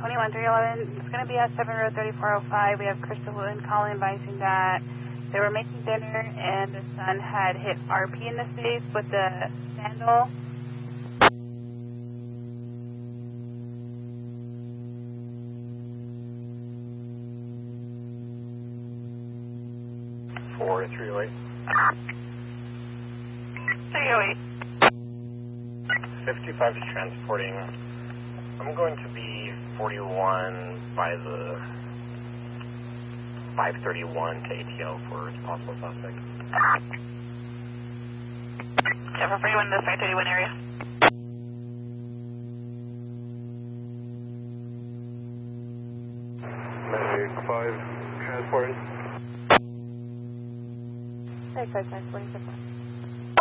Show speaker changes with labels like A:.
A: 21311, it's going to be at 7 Road 3405. We have Crystal Wood calling, advising that they were making dinner and the son had hit RP in the face with the sandal.
B: For 308.
A: 308.
B: 55 is transporting. I'm going to be 41 by the 531 to ATL for a possible suspect.
A: Yeah, for 41 to the 531 area.
B: Medic 5 transporting.
A: Medic 5 transporting.